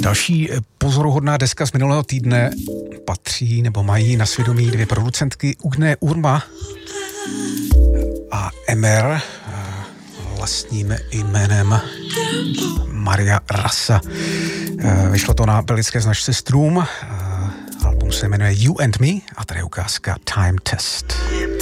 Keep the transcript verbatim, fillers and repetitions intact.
Další pozoruhodná deska z minulého týdne patří nebo mají na svědomí dvě producentky Ugne Urma a Emer vlastním jménem Maria Rasa. Vyšlo to na belgické značce Stroom, album se jmenuje You and Me a tady je ukázka Time Test.